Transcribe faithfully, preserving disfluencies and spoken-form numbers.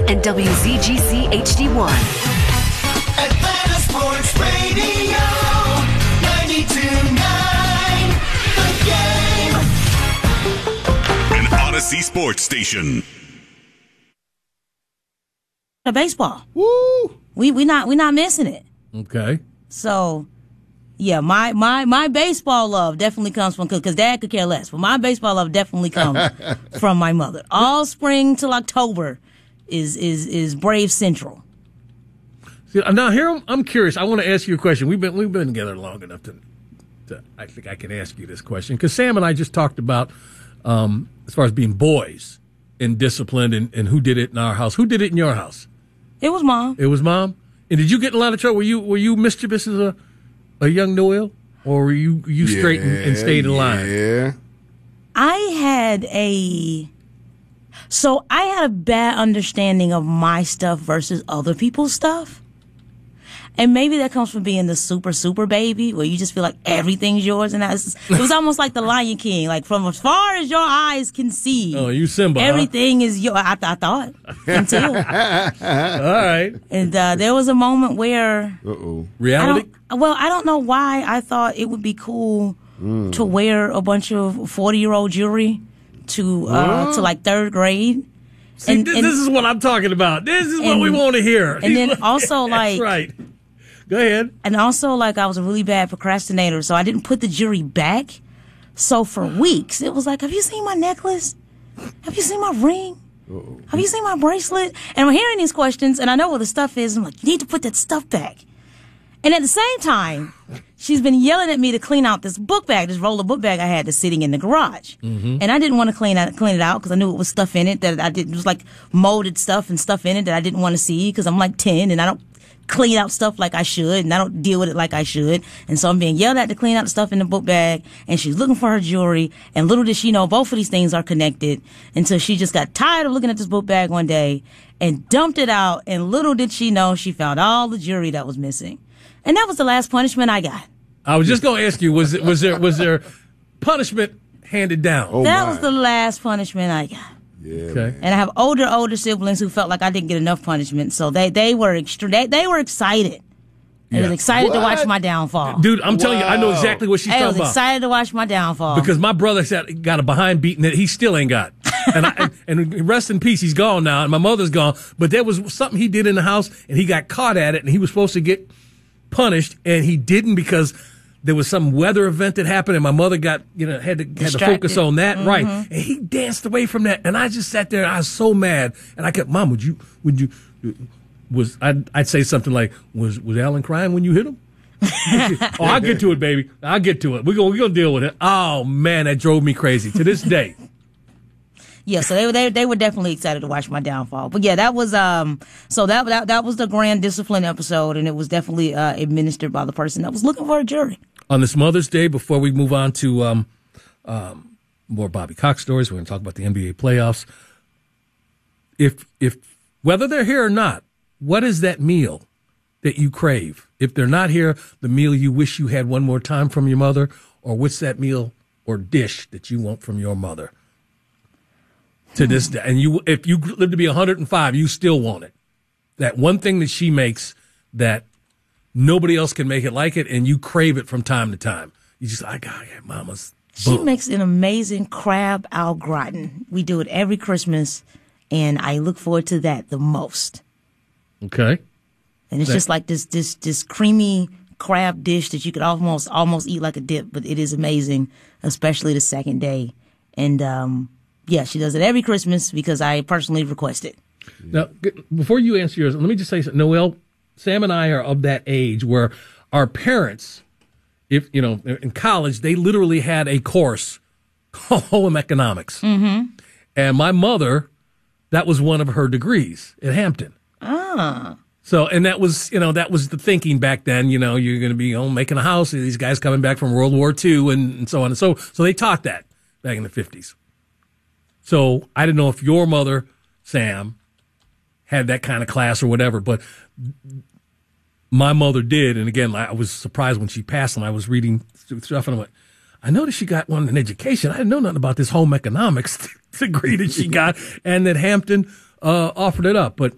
and W Z G C H D one. Atlanta Sports Radio, ninety-two point nine, The Game. An Odyssey Sports Station. Baseball. Woo! We we not we not missing it. Okay. So, yeah, my my my baseball love definitely comes from because Dad could care less, but my baseball love definitely comes from my mother. All spring till October is is is Brave Central. See, now here I'm, I'm curious. I want to ask you a question. We've been we've been together long enough to, to I think I can ask you this question because Sam and I just talked about um, as far as being boys and disciplined and, and who did it in our house. Who did it in your house? It was Mom. It was Mom. And did you get in a lot of trouble? Were you were you mischievous as a a young Noel, or were you you straight and, and stayed in line? Yeah. I had a so I had a bad understanding of my stuff versus other people's stuff. And maybe that comes from being the super, super baby where you just feel like everything's yours. And that's, it was almost like the Lion King, like from as far as your eyes can see. Oh, you Simba. Everything huh? is yours. I, I thought until. All right. And uh, there was a moment where. Uh-oh. Reality? I well, I don't know why I thought it would be cool mm. to wear a bunch of forty-year-old jewelry to uh, to like third grade. See, and, this, and, this is what I'm talking about. This is and, what we want to hear. And then also like. That's right. Go ahead. And also, like, I was a really bad procrastinator, so I didn't put the jewelry back. So for weeks, it was like, have you seen my necklace? Have you seen my ring? Uh-oh. Have you seen my bracelet? And I'm hearing these questions, and I know what the stuff is. I'm like, you need to put that stuff back. And at the same time, she's been yelling at me to clean out this book bag, this roller book bag I had that's sitting in the garage. Mm-hmm. And I didn't want to clean out, clean it out because I knew it was stuff in it that I didn't, it was like molded stuff and stuff in it that I didn't want to see because I'm like ten and I don't clean out stuff like I should, and I don't deal with it like I should. And so I'm being yelled at to clean out the stuff in the book bag, and she's looking for her jewelry, and little did she know both of these things are connected until she just got tired of looking at this book bag one day and dumped it out, and little did she know she found all the jewelry that was missing. And that was the last punishment I got. I was just going to ask you, was it, was there was there punishment handed down? Oh that my. was the last punishment I got. Yeah. Okay. And I have older, older siblings who felt like I didn't get enough punishment, so they, they were extra, they, they were excited. They Yeah. was excited What? to watch my downfall. Dude, I'm telling you, I know Wow. exactly what she's They was talking about. excited to watch my downfall. Because my brother said- got a behind beating that he still ain't got. And, I, and rest in peace, he's gone now, and my mother's gone. But there was something he did in the house, and he got caught at it, and he was supposed to get punished, and he didn't because there was some weather event that happened, and my mother got, you know, had to had to Distracted. focus on that, Mm-hmm. right? And he danced away from that, and I just sat there, and I was so mad, and I kept, Mom, would you, would you, was I'd, I'd say something like, was was Alan crying when you hit him? Oh, I'll get to it, baby. I'll get to it. We're gonna we're gonna deal with it. Oh man, that drove me crazy to this day. Yeah, so they were they, they were definitely excited to watch my downfall. But yeah, that was um so that that that was the grand discipline episode, and it was definitely uh, administered by the person that was looking for a jury. On this Mother's Day, before we move on to um, um, more Bobby Cox stories, we're going to talk about the N B A playoffs. If if whether they're here or not, what is that meal that you crave? If they're not here, the meal you wish you had one more time from your mother, or what's that meal or dish that you want from your mother to this day? And you, if you live to be one hundred five, you still want it. That one thing that she makes that nobody else can make it like it, and you crave it from time to time. You just like, oh, yeah, mama's. She boom. makes an amazing crab au gratin. We do it every Christmas, and I look forward to that the most. Okay. And it's That- just like this this this creamy crab dish that you could almost almost eat like a dip, but it is amazing, especially the second day. And um, yeah, she does it every Christmas because I personally request it. Now, g- before you answer yours, let me just say something. Noel, Sam and I are of that age where our parents, if you know, in college, they literally had a course called home economics. Mm-hmm. And my mother, that was one of her degrees at Hampton. Ah. So, and that was, you know, that was the thinking back then, you know, you're going to be home making a house, these guys coming back from World War Two and, and so on and so, so they taught that back in the fifties. So I didn't know if your mother, Sam, had that kind of class or whatever, but my mother did. And again, I was surprised when she passed and I was reading stuff and I went, I noticed she got one in education. I didn't know nothing about this home economics degree that she got and that Hampton uh, offered it up. But